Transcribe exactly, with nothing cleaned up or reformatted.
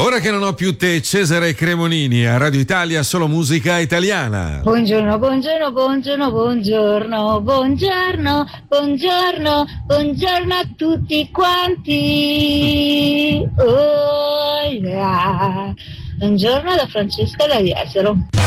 Ora che non ho più te, Cesare Cremonini, a Radio Italia, solo musica italiana. Buongiorno, buongiorno, buongiorno, buongiorno, buongiorno, buongiorno, buongiorno a tutti quanti. Oh yeah. Buongiorno da Francesca da Jesolo.